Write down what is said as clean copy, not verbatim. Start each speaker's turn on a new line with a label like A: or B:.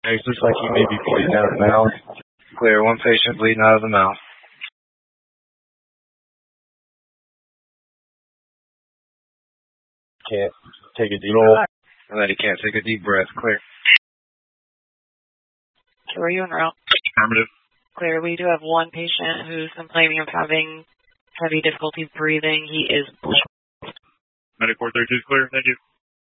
A: It looks like he may be bleeding out of the mouth. Clear. One patient bleeding out of the mouth. Can't take a deep breath. And that he can't take a deep breath. Clear.
B: So are you en route?
C: Affirmative.
B: Clear. We do have one patient who's complaining of having heavy difficulty breathing. He is bleeding.
C: Medic 432 is clear. Thank you.